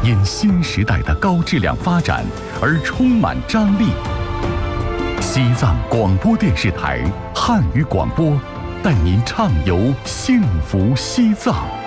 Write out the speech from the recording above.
因新时代的高质量发展而充满张力。西藏广播电视台汉语广播，带您畅游幸福西藏。